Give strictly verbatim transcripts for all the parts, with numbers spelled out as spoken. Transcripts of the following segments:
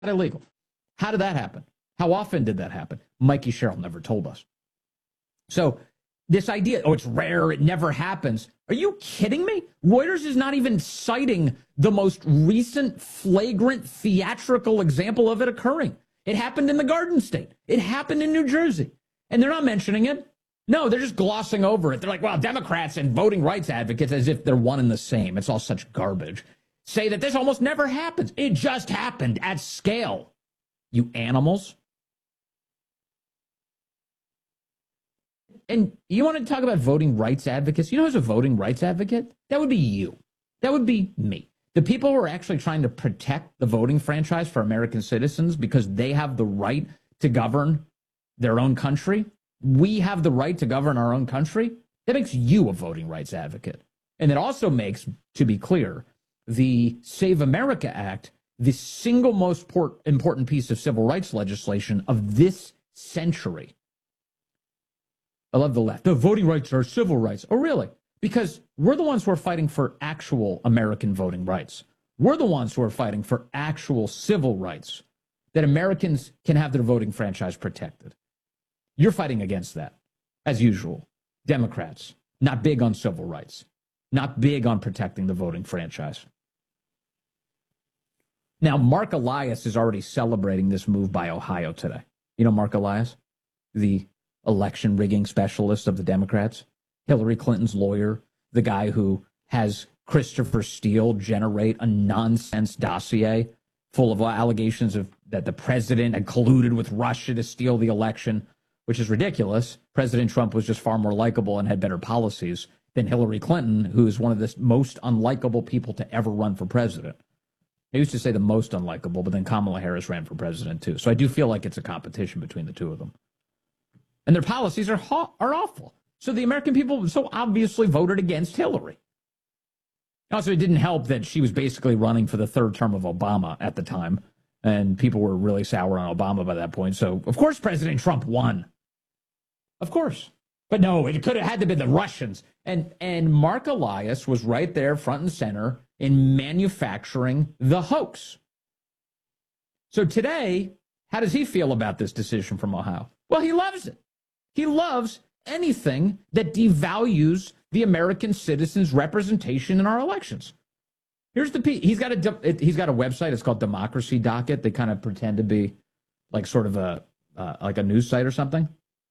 illegal. How did that happen? How often did that happen? Mikey Sherrill never told us. So this idea, oh, it's rare, it never happens. Are you kidding me? Reuters is not even citing the most recent flagrant theatrical example of it occurring. It happened in the Garden State. It happened in New Jersey. And they're not mentioning it. No, they're just glossing over it. They're like, well, Democrats and voting rights advocates, as if they're one and the same. It's all such garbage. Say that this almost never happens. It just happened at scale. You animals. And you want to talk about voting rights advocates? You know who's a voting rights advocate? That would be you. That would be me. The people who are actually trying to protect the voting franchise for American citizens because they have the right to govern their own country. We have the right to govern our own country. That makes you a voting rights advocate. And it also makes, to be clear, the Save America Act the single most port, important piece of civil rights legislation of this century. I love the left. The voting rights are civil rights. Oh, really? Because we're the ones who are fighting for actual American voting rights. We're the ones who are fighting for actual civil rights, that Americans can have their voting franchise protected. You're fighting against that, as usual. Democrats, not big on civil rights, not big on protecting the voting franchise. Now, Mark Elias is already celebrating this move by Ohio today. You know Mark Elias, the election rigging specialist of the Democrats, Hillary Clinton's lawyer, the guy who has Christopher Steele generate a nonsense dossier full of allegations of that the president had colluded with Russia to steal the election, which is ridiculous. President Trump was just far more likable and had better policies than Hillary Clinton, who is one of the most unlikable people to ever run for president. I used to say the most unlikable, but then Kamala Harris ran for president too. So I do feel like it's a competition between the two of them. And their policies are are awful. So the American people so obviously voted against Hillary. Also, it didn't help that she was basically running for the third term of Obama at the time, and people were really sour on Obama by that point. So, of course, President Trump won. Of course. But no, it could have had to be the Russians. And, and Mark Elias was right there front and center in manufacturing the hoax. So today, how does he feel about this decision from Ohio? Well, he loves it. He loves anything that devalues the American citizens' representation in our elections. Here's the piece. He's got a he's got a website. It's called Democracy Docket. They kind of pretend to be like sort of a uh, like a news site or something.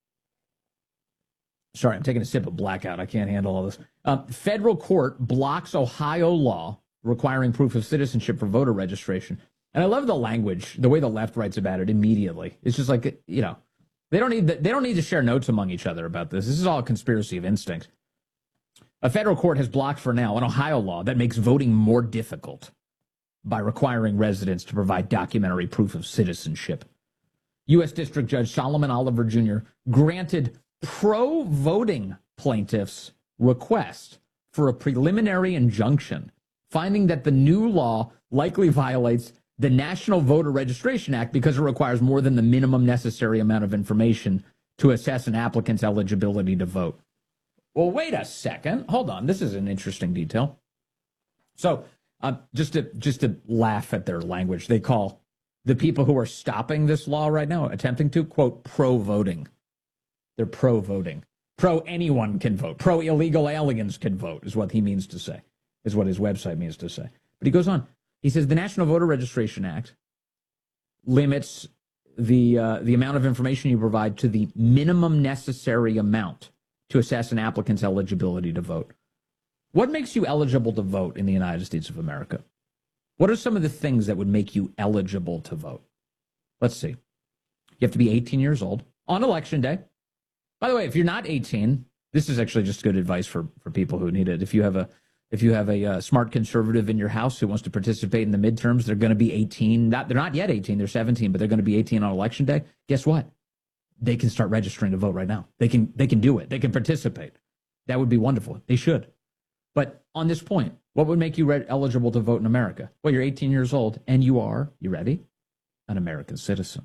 Sorry, I'm taking a sip of blackout. I can't handle all this. Uh, federal court blocks Ohio law requiring proof of citizenship for voter registration. And I love the language, the way the left writes about it immediately. It's just like, you know, they don't need they don't need to share notes among each other about this. This is all a conspiracy of instinct. A federal court has blocked for now an Ohio law that makes voting more difficult by requiring residents to provide documentary proof of citizenship. U S District Judge Solomon Oliver Junior granted pro-voting plaintiffs' request for a preliminary injunction, finding that the new law likely violates the National Voter Registration Act because it requires more than the minimum necessary amount of information to assess an applicant's eligibility to vote. Well, wait a second. Hold on. This is an interesting detail. So uh, just to just to laugh at their language, they call the people who are stopping this law right now, attempting to, quote, pro-voting. They're pro-voting. Pro-anyone can vote. Pro-illegal aliens can vote is what he means to say, is what his website means to say. But he goes on. He says the National Voter Registration Act limits the uh, the amount of information you provide to the minimum necessary amount to assess an applicant's eligibility to vote. What makes you eligible to vote in the United States of America? What are some of the things that would make you eligible to vote? Let's see. You have to be eighteen years old on Election Day. By the way, if you're not eighteen, this is actually just good advice for, for people who need it. If you have a if you have a uh, smart conservative in your house who wants to participate in the midterms, they're going to be eighteen. Not, they're not yet eighteen. They're seventeen, but they're going to be eighteen on Election Day. Guess what? They can start registering to vote right now. They can they can do it. They can participate. That would be wonderful. They should. But on this point, what would make you re- eligible to vote in America? Well, you're eighteen years old, and you are, you ready? An American citizen.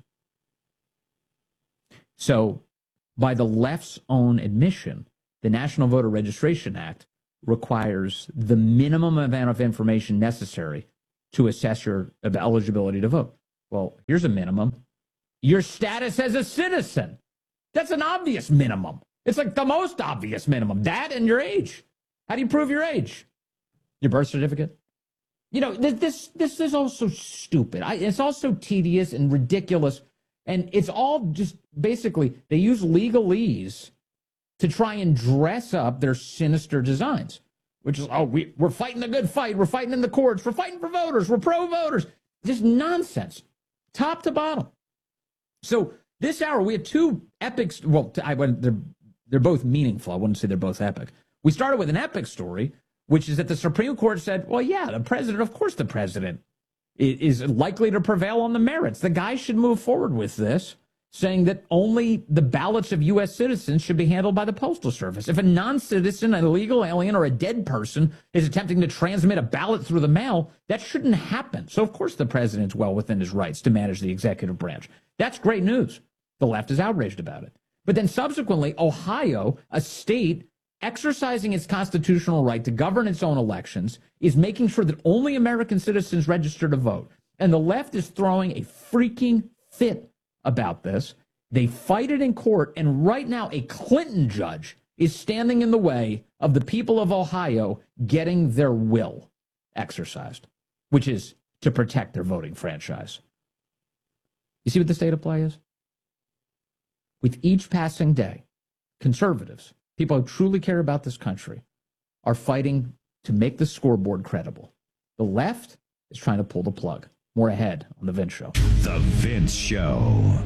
So, by the left's own admission, the National Voter Registration Act requires the minimum amount of information necessary to assess your eligibility to vote. Well, here's a minimum. Your status as a citizen. That's an obvious minimum. It's like the most obvious minimum. That and your age. How do you prove your age? Your birth certificate? You know, this this, this is also stupid. I, it's also tedious and ridiculous. And it's all just basically, they use legalese to try and dress up their sinister designs, which is, oh, we, we're fighting a good fight. We're fighting in the courts. We're fighting for voters. We're pro-voters. Just nonsense, top to bottom. So this hour, we have two epics. Well, I went, they're, they're both meaningful. I wouldn't say they're both epic. We started with an epic story, which is that the Supreme Court said, well, yeah, the president, of course the president is likely to prevail on the merits. The guy should move forward with this, saying that only the ballots of U S citizens should be handled by the Postal Service. If a non-citizen, an illegal alien, or a dead person is attempting to transmit a ballot through the mail, that shouldn't happen. So, of course, the president's well within his rights to manage the executive branch. That's great news. The left is outraged about it. But then subsequently, Ohio, a state exercising its constitutional right to govern its own elections, is making sure that only American citizens register to vote. And the left is throwing a freaking fit about this. They fight it in court, and right now a Clinton judge is standing in the way of the people of Ohio getting their will exercised, which is to protect their voting franchise. You see what the state of play is? With each passing day, conservatives, people who truly care about this country, are fighting to make the scoreboard credible. The left is trying to pull the plug. More ahead on The Vince Show. The Vince Show.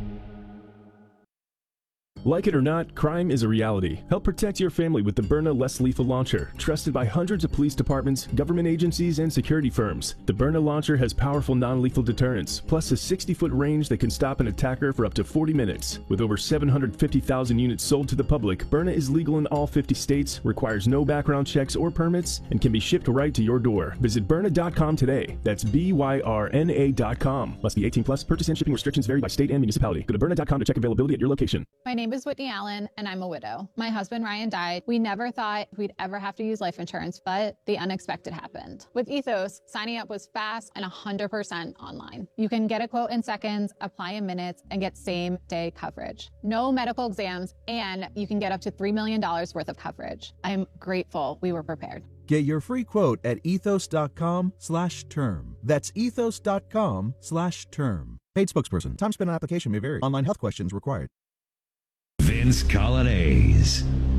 Like it or not, crime is a reality. Help protect your family with the Byrna Less Lethal Launcher, trusted by hundreds of police departments, government agencies, and security firms. The Byrna launcher has powerful non-lethal deterrence, plus a sixty-foot range that can stop an attacker for up to forty minutes. With over seven hundred fifty thousand units sold to the public, Byrna is legal in all fifty states, requires no background checks or permits, and can be shipped right to your door. Visit Byrna dot com today. That's B Y R N A dot com. Must be eighteen plus. Purchase and shipping restrictions vary by state and municipality. Go to Byrna dot com to check availability at your location. My name is Whitney Allen, and I'm a widow. My husband, Ryan, died. We never thought we'd ever have to use life insurance, but the unexpected happened. With Ethos, signing up was fast and one hundred percent online. You can get a quote in seconds, apply in minutes, and get same-day coverage. No medical exams, and you can get up to three million dollars worth of coverage. I'm grateful we were prepared. Get your free quote at ethos dot com slash term. That's ethos dot com slash term. Paid spokesperson. Time spent on application may vary. Online health questions required. Vince Coglianese.